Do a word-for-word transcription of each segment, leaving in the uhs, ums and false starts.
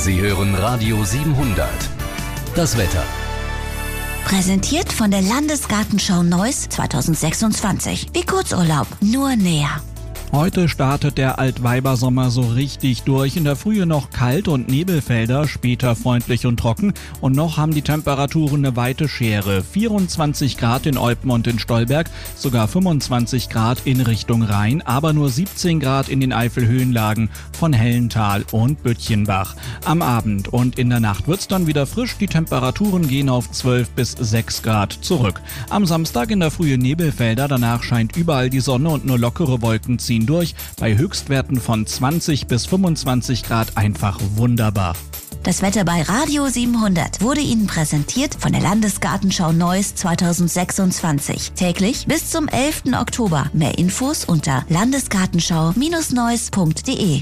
Sie hören Radio siebenhundert. Das Wetter. Präsentiert von der Landesgartenschau Neuss zweitausendsechsundzwanzig. Wie Kurzurlaub, nur näher. Heute startet der Altweibersommer so richtig durch. In der Frühe noch kalt und Nebelfelder, später freundlich und trocken. Und noch haben die Temperaturen eine weite Schere. vierundzwanzig Grad in Eupen und in Stolberg, sogar fünfundzwanzig Grad in Richtung Rhein, aber nur siebzehn Grad in den Eifelhöhenlagen von Hellental und Böttchenbach. Am Abend und in der Nacht wird's dann wieder frisch. Die Temperaturen gehen auf zwölf bis sechs Grad zurück. Am Samstag in der Frühe Nebelfelder, danach scheint überall die Sonne und nur lockere Wolken ziehen durch, bei Höchstwerten von zwanzig bis fünfundzwanzig Grad einfach wunderbar. Das Wetter bei Radio siebenhundert wurde Ihnen präsentiert von der Landesgartenschau Neuss zweitausendsechsundzwanzig. Täglich bis zum elften Oktober. Mehr Infos unter landesgartenschau Neuss punkt de.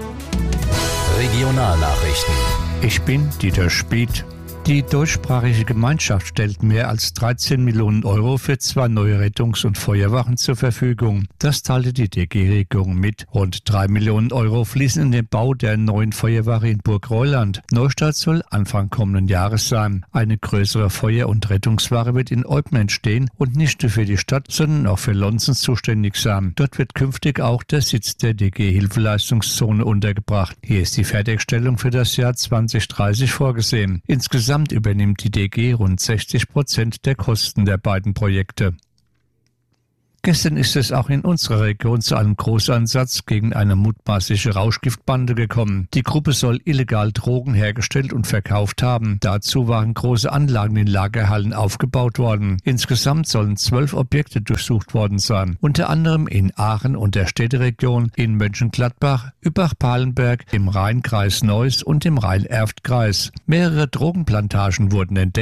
Regionalnachrichten. Ich bin Dieter Spieth. Die deutschsprachige Gemeinschaft stellt mehr als dreizehn Millionen Euro für zwei neue Rettungs- und Feuerwachen zur Verfügung. Das teilte die D G-Regierung mit. Rund drei Millionen Euro fließen in den Bau der neuen Feuerwache in Burgreuland. Neustart soll Anfang kommenden Jahres sein. Eine größere Feuer- und Rettungswache wird in Eupen entstehen und nicht nur für die Stadt, sondern auch für Lonzen zuständig sein. Dort wird künftig auch der Sitz der D G-Hilfeleistungszone untergebracht. Hier ist die Fertigstellung für das Jahr zwanzig dreißig vorgesehen. Insgesamt übernimmt die D G rund sechzig Prozent der Kosten der beiden Projekte. Gestern ist es auch in unserer Region zu einem Großeinsatz gegen eine mutmaßliche Rauschgiftbande gekommen. Die Gruppe soll illegal Drogen hergestellt und verkauft haben. Dazu waren große Anlagen in Lagerhallen aufgebaut worden. Insgesamt sollen zwölf Objekte durchsucht worden sein. Unter anderem in Aachen und der Städteregion, in Mönchengladbach, Übach-Palenberg, im Rhein-Kreis Neuss und im Rhein-Erft-Kreis. Mehrere Drogenplantagen wurden entdeckt.